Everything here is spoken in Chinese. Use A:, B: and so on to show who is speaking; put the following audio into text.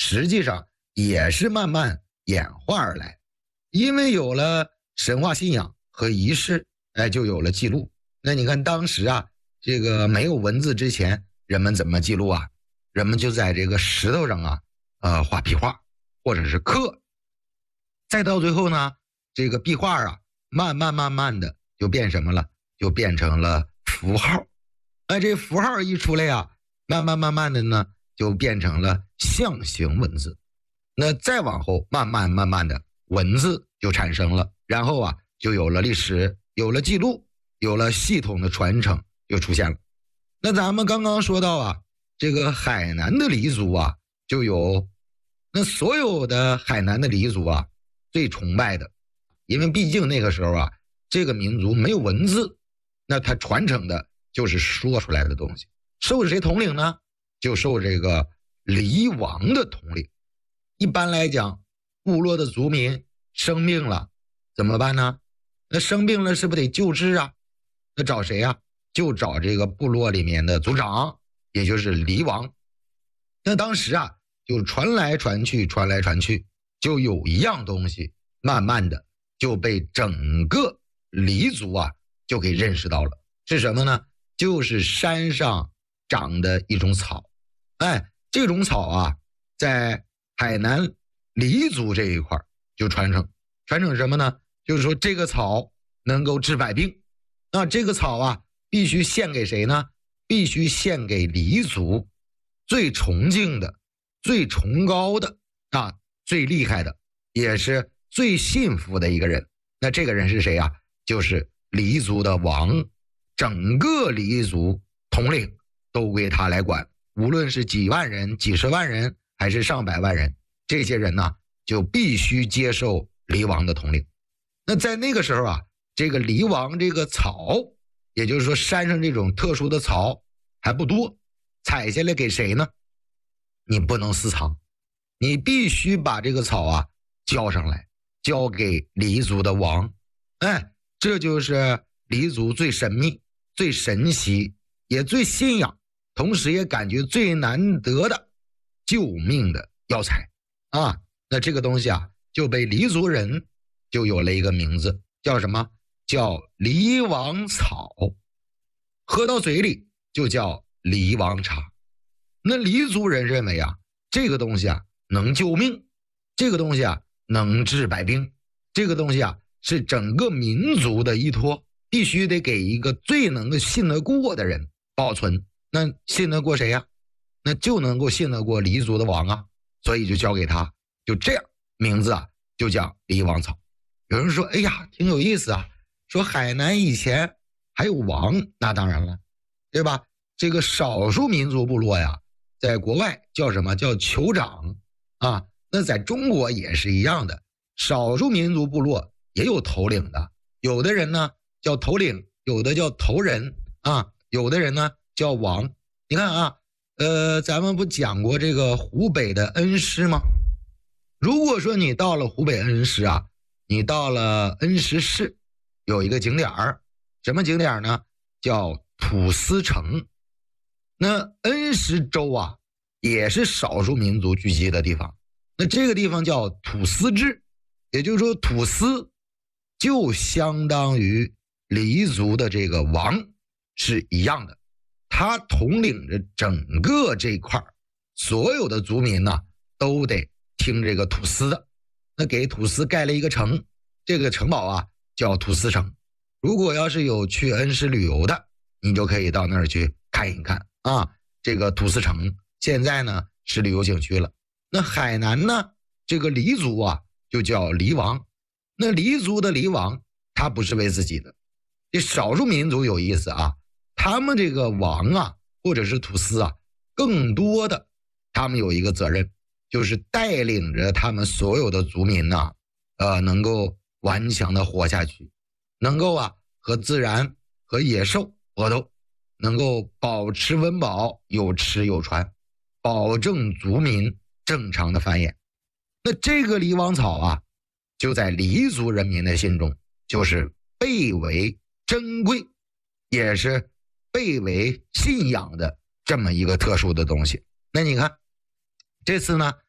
A: 实际上也是慢慢演化而来。因为有了神话信仰和仪式，就有了记录。那你看当时啊，这个没有文字之前，人们怎么记录啊？人们就在这个石头上啊，画壁画或者是刻。再到最后呢，这个壁画啊，慢慢的就变什么了？就变成了符号。这符号一出来呀，慢慢的呢，就变成了象形文字。那再往后，慢慢的文字就产生了，然后啊，就有了历史，有了记录，有了系统的传承就出现了。那咱们刚刚说到啊，这个海南的黎族啊，就有那所有的海南的黎族啊，最崇拜的，因为毕竟那个时候啊，这个民族没有文字，那它传承的就是说出来的东西。受谁统领呢？就受这个黎王的统领。一般来讲，部落的族民生病了怎么办呢？那生病了是不是得救治啊？那找谁啊？就找这个部落里面的族长，也就是黎王。那当时啊，就传来传去，就有一样东西慢慢的就被整个黎族啊就给认识到了。是什么呢？就是山上长的一种草。这种草啊，在海南黎族这一块就传承什么呢？就是说这个草能够治百病。那这个草啊，必须献给谁呢？必须献给黎族最崇敬的、最崇高的啊、最厉害的，也是最幸福的一个人。那这个人是谁啊？就是黎族的王，整个黎族统领都归他来管，无论是几万人、几十万人，还是上百万人，这些人呢，就必须接受黎王的统领。那在那个时候啊，这个黎王这个草，也就是说山上这种特殊的草还不多，采下来给谁呢？你不能私藏，你必须把这个草啊交上来，交给黎族的王。这就是黎族最神秘、最神奇，也最信仰，同时也感觉最难得的救命的药材啊。那这个东西啊，就被黎族人就有了一个名字，叫什么？叫黎王草。喝到嘴里就叫黎王茶。那黎族人认为啊，这个东西啊能救命，这个东西啊能治百病，这个东西啊是整个民族的依托，必须得给一个最能够信得过的人保存。那信得过谁呀？那就能够信得过黎族的王啊，所以就交给他。就这样，名字啊就叫黎王草。有人说，哎呀，挺有意思啊，说海南以前还有王，那当然了，对吧？这个少数民族部落呀，在国外叫什么？叫酋长啊。那在中国也是一样的，少数民族部落也有头领的，有的人呢叫头领，有的叫头人啊，有的人呢叫王。你看啊，咱们不讲过这个湖北的恩施吗？如果说你到了湖北恩施啊，你到了恩施市，有一个景点儿，什么景点呢？叫土司城。那恩施州啊，也是少数民族聚集的地方。那这个地方叫土司治，也就是说土司就相当于黎族的这个王是一样的，他统领着整个这块，所有的族民呢都得听这个土司的。那给土司盖了一个城，这个城堡啊叫土司城。如果要是有去恩施旅游的，你就可以到那儿去看一看啊。这个土司城现在呢是旅游景区了。那海南呢，这个黎族啊就叫黎王。那黎族的黎王他不是为自己的，这少数民族有意思啊，他们这个王啊或者是土司啊，更多的他们有一个责任，就是带领着他们所有的族民呢，能够顽强的活下去，能够啊和自然和野兽搏斗，能够保持温饱，有吃有穿，保证族民正常的繁衍。那这个黎王草啊，就在黎族人民的心中就是倍为珍贵，也是倍为信仰的这么一个特殊的东西。那你看这次呢，